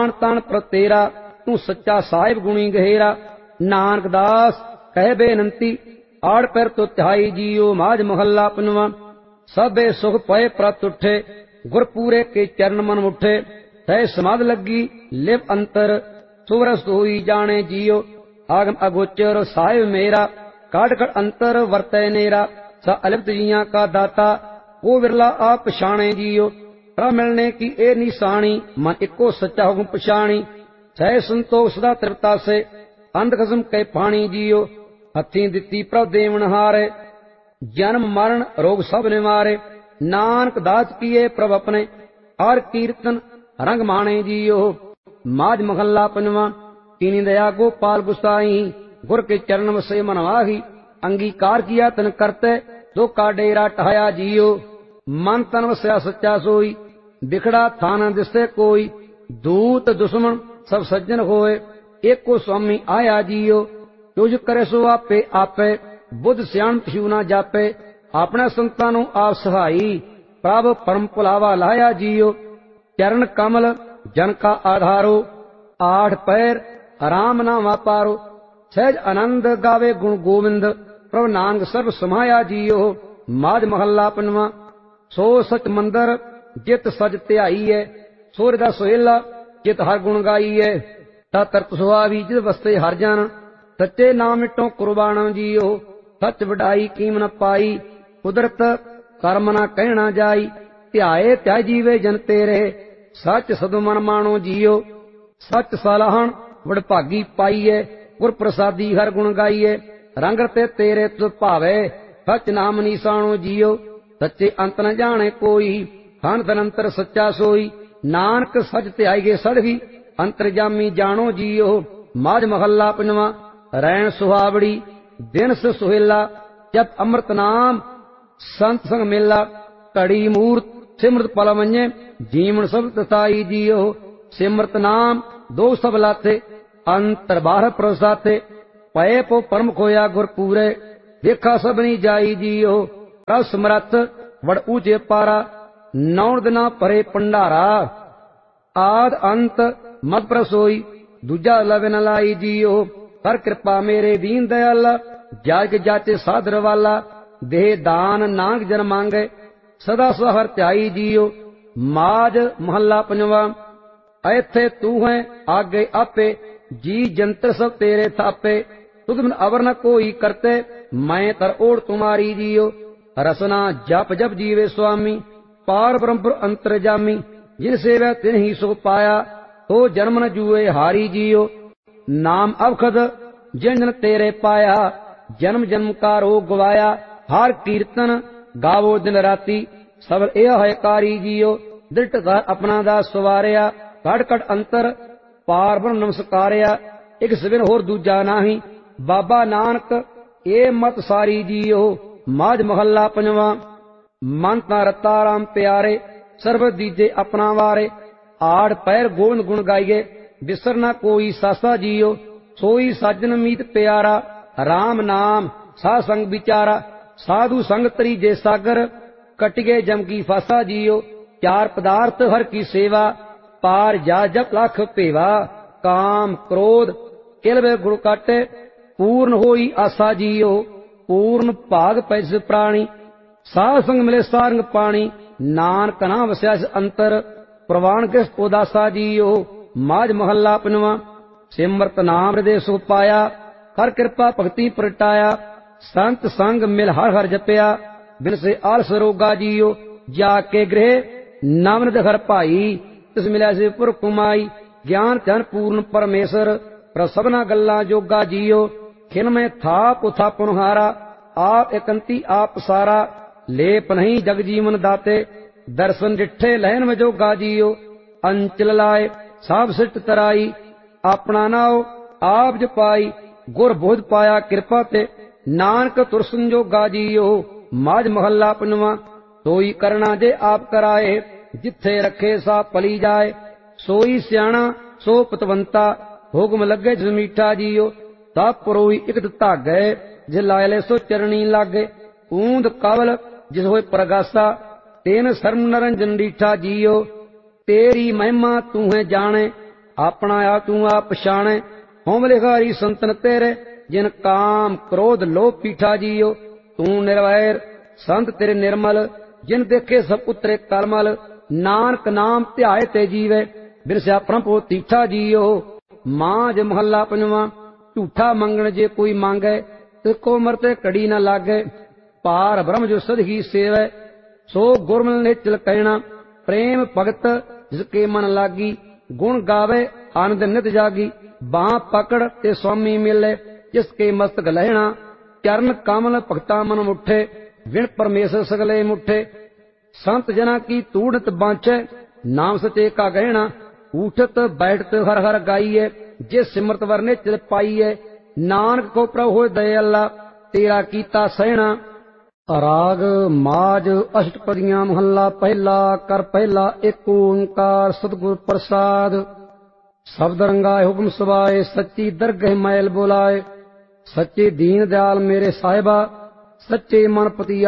ताण ताण पर तेरा, तू सच्चा साहिब गुणी गहेरा। नानक दास कह बेनंती, आड़ पैर तो तिहाई जियो। माज महला पंजवा। सबे सुख पए प्रत उठे, गुरपूरे के चरण मन उठे। तय समाध लगी लिव अंतर, सुवरस होई जाने जियो। आगम अगोचर साहिब मेरा, काट काट अंतर वर्तै नेरा। स अलिप्त जियां का दाता, वो विरला आप पछाणे जियो। प्रभ मिलने की ए निशानी, मन इको सच्चा हुक्म पछाणी। सह संतोष सदा तृप्ता से, अंध खसम कै पानी जियो। हथी दिती प्रभ देवन हारे, जन्म मरण रोग सब निवारे। नानक दास किए प्रभ अपने, हर कीर्तन रंग माणे जियो। माज महला पंजवा। कीनी दया गोपाल गुसाई, गुर के चरण वसे मन वाही। अंगीकार किया तन करते, दो का डेरा टहाया जियो। मन तन वसया सच्चा सोई, बिखड़ा थाना दिसे कोई। दूत दुश्मन सब सज्जन होए, एक को स्वामी आया जियो। तुझ करे सो आपे आपे, बुद्ध सियाण पशु ना जापे। अपने संतानों आप सहाई, प्रभ परम पुलावा लाया जियो। चरण कमल जन का आधारो, आठ पैर राम नाम वापारो। सहज आनंद गावे गुण गोविंद, प्रभु नानक सर्व समाया जियो। माज महला पंजवा। सो सच मंदर जित सज ध्याई है, सूर्य दा सोहेला जित हर गुण गाई है। ता तरत सुहावी जित वस्ते हर जन, सच्चे नाम मिटो कुर्बान जियो। सच वडाई कीम न पाई, कुदरत कर्म न कहना जाई। ध्याए त्याय जीवे जन तेरे, सच सद मन मानो जियो। सच सलाहन वडभागी पाईए, गुर प्रसादी हर गुण गाईए। रंग रते तेरे तुझ भावे, सच नाम निशानो जियो। सच्चे अंत न जाने कोई, धन धन अंतर सच्चा सोई। नानक सच ध्याई गे सड़गी, अंतरजामी जानो जियो। माज महला पंजवा। रैन सुहावड़ी दिन से सुहेला, जब अमृत नाम संत संग मेला। घड़ी मूर्त सिमरत पल मन्ये, जीवन सब तथाई जियो। सिमरत नाम दो सब लाथे, अंतर बाहर प्रसाथे। पए पो परम खोया गुर पूरे, देखा सबनी जाई जियो। प्रभ समरथ वड़ ऊंचे पारा, नौ दिना परे पंडारा। आद अंत मत प्रसोई, दूजा लवे न लाई जियो। कर कृपा मेरे दीन दयाला, जाग जाचे साधर वाला। देह दान नांग जन मांगे, सदा सहर त्याई जियो। माज महला पंजवा। ऐथे तू है आगे आपे, जी जंतर सब तेरे थापे। तुझ बिन अवर न कोई करते, मैं तर ओढ़ तुम्हारी जियो। रसना जप जप जीवे स्वामी, पार ब्रह्म अंतरजामी। जिन सेवा तिन ही सुख पाया, तो जन्म न जुए हारी जियो। नाम अवखद जिन जन तेरे पाया, जन्म जन्म का रोग गवाया। हर कीर्तन गावो दिन राती, सबल यह है कारी जियो। दृढ़ घर अपना दास सवारिया, कट कट अंतर पार ब्रह्म नमस्कारिया। एक सिविन होर दूजा नाही, बाबा नानक ए मत सारी जियो। माज महला पंजवा। मन ता रता राम प्यारे, सर्व दीजे अपना वारे। आड़ पैर गोविंद गुण गाइए, बिसर न कोई सासा जियो। सोई साजन मीत प्यारा, राम नाम सा संग विचारा। साधु संग तरीजे सागर, कटिगे जम की फासा जियो। चार पदार्थ हर की सेवा, पार जा जप लाख पेवा। काम क्रोध किलवे गुण काटे, पूर्ण होई आसा जियो। पूर्ण भाग पैस प्राणी, साध संग मिले सारंग पानी। नानक ना वस्या अंतर, प्रवाण किस उदासा जियो। माज महला पंजवा। सिमरत नाम हृदय सुख पाया, कर कृपा भक्ति प्रटाया। संत संग मिल हर हर जपया, बिन से आलस रोगा जियो। जाके गृह नवनिध घर पाई, तिस मिला से पुर कुमाई। ज्ञान धन पूर्ण परमेश्वर, पर सबना गल्ला जोगा जियो। खिन में थाप उथा पुनहारा, आप एकंती आप सारा। लेप नहीं जग जीवन दाते, दर्शन डिठे लहन में जोगा जियो। अंचल लाए साब सिट तराई, अपना नाओ आप जपाई। गुर बोध पाया कृपा ते, नानक तुर संजोगा जियो। माज महला पंजवा। सोई करना जे आप कराए, जिथे रखे सा पली जाए। सोई सियाणा सो पतवंता, हुक्म लगे जिस मीठा जियो। तब परोई इकत धागे, जिस लायले सो चरणी लागे। ऊंद कवल जिस होए प्रगासा, तेन शर्म नरंजन डीठा जियो। तेरी महिमा तू है जाने, ਆਪਣਾ ਆ ਤੂੰ ਆਪ ਪਛਾਣੈ। ਹੋਮ ਲਿਖਾਰੀ ਸੰਤਨ ਤੇਰੇ, ਜਿਨ ਕਾਮ ਕ੍ਰੋਧ ਲੋਭ ਪੀਠਾ ਜੀਓ। ਤੂੰ ਨਿਰਵੈਰ ਸੰਤ ਤੇਰੇ ਨਿਰਮਲ, ਜਿਨ ਦੇਖੇ ਸਭ ਉਤਰੇ ਕਲਮਲ। ਨਾਨਕ ਨਾਮ ਧਿਆਏ ਤੇ ਜੀਵੇ, ਬਿਨ ਸਿਆਪਣਾ ਪੋ ਤੀਠਾ ਜੀਓ। ਮਾਝ ਮਹੱਲਾ ਪੰਜਵਾਂ। ਝੂਠਾ ਮੰਗਣ ਜੇ ਕੋਈ ਮੰਗੈ, ਤਿਸ ਕੋ ਮਰਤੇ ਘੜੀ ਨ ਲਾਗੈ। ਪਾਰ ਬ੍ਰਹਮ ਜੋ ਸਦ ਹੀ ਸੇਵੈ, ਸੋ ਗੁਰਮਿਲ ਨਿਚਲ ਕਹਿਣਾ। ਪ੍ਰੇਮ ਭਗਤ ਜਿਸ ਕੇ ਮਨ ਲਾਗੀ, ਗੁਣ ਗਾਵੇ ਆਨੰਦ ਨਿਤ ਜਾਗੀ। ਬਾਹ ਪਕੜ ਤੇ ਸੁਆਮੀ ਮਿਲੇ, ਜਿਸ ਕੇ ਮਸਤਕ ਲਹਿਣਾ। ਚਰਨ ਕਮਲ ਭਗਤਾ ਮਨ ਮੁਠੇ, ਵਿਣ ਪਰਮੇਸ਼ਰ ਸਗਲੇ ਮੁਠੇ। ਸੰਤ ਜਨਾ ਕੀ ਤੂੜਤ ਬਾਂਚੈ, ਨਾਮ ਸਚੇ ਕਾ ਗਹਿਣਾ। ਊਠਤ ਬੈਠਤ ਹਰ ਹਰ ਗਾਈਏ, ਜੇ ਸਿਮਰਤ ਵਰਨੇ ਚਿਰ ਪਾਈਏ। ਨਾਨਕ ਕੋ ਪ੍ਰਭ ਹੋਏ ਦਇ ਅੱਲਾ, ਤੇਰਾ ਕੀਤਾ ਸਹਿਣਾ। ਰਾਗ ਮਾਝ ਅਸ਼ਟਪਦੀਆਂ ਮਹੱਲਾ ਪਹਿਲਾ। ਕਰ ਪਹਿਲਾ ਏਕ ਓੰਕਾਰ ਸਤਿਗੁਰ ਪ੍ਰਸਾਦ। ਸ਼ਬਦ ਰੰਗਾਏ ਹੁਕਮ ਸੁਭਾਏ, ਸੱਚੀ ਦਰਗਹਿ ਮੈਲ ਬੁਲਾਏ। ਸੱਚੇ ਦੀਨ ਦਿਆਲ ਮੇਰੇ ਸਾਹਿਬਾ, ਸੱਚੇ ਮਨ ਪਤੀ